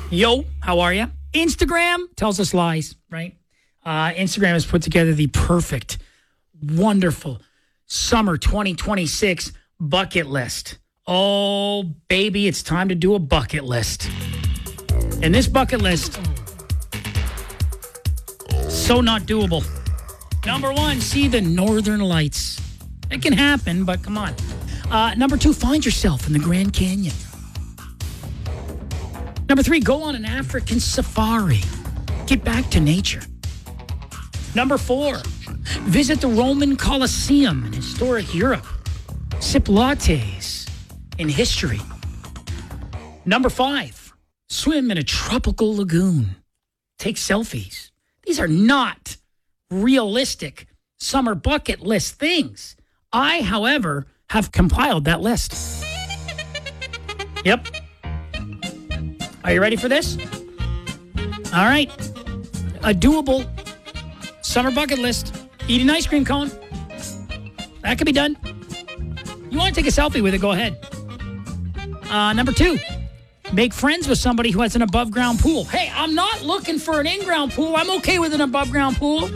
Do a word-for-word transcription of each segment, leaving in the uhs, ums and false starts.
Yo, how are you? Instagram tells us lies, right? Uh, Instagram has put together the perfect, wonderful summer twenty twenty-six bucket list. Oh, baby, it's time to do a bucket list. And this bucket list, so not doable. Number one, see the Northern Lights. It can happen, but come on. Uh, number two, find yourself in the Grand Canyon. Number three, go on an African safari. Get back to nature. Number four, visit the Roman Colosseum in historic Europe. Sip lattes in history. Number five, swim in a tropical lagoon. Take selfies. These are not realistic summer bucket list things. I, however, have compiled that list. Yep. Are you ready for this? All right. A doable summer bucket list. Eat an ice cream cone. That could be done. You want to take a selfie with it, go ahead. Uh, number two, make friends with somebody who has an above-ground pool. Hey, I'm not looking for an in-ground pool. I'm okay with an above-ground pool.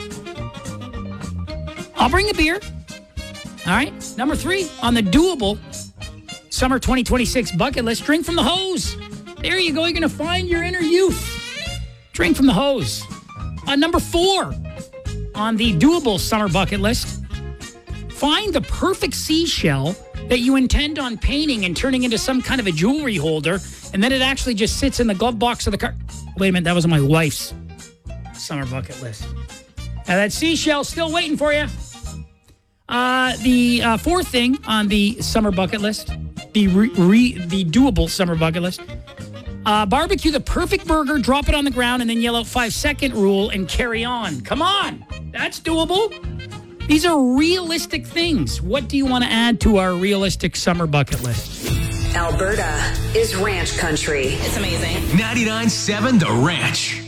I'll bring a beer. All right. Number three, on the doable summer twenty twenty-six bucket list, drink from the hose. There you go. You're going to find your inner youth. Drink from the hose. Uh, number four, on the doable summer bucket list, find the perfect seashell that you intend on painting and turning into some kind of a jewelry holder, and then it actually just sits in the glove box of the car. Wait a minute, that was on my wife's summer bucket list. Now that seashell's still waiting for you. Uh, the uh, fourth thing on the summer bucket list, the re, re, the doable summer bucket list, uh, barbecue the perfect burger, drop it on the ground, and then yell out five second rule and carry on. Come on, that's doable. These are realistic things. What do you want to add to our realistic summer bucket list? Alberta is ranch country. It's amazing. ninety-nine point seven The Ranch.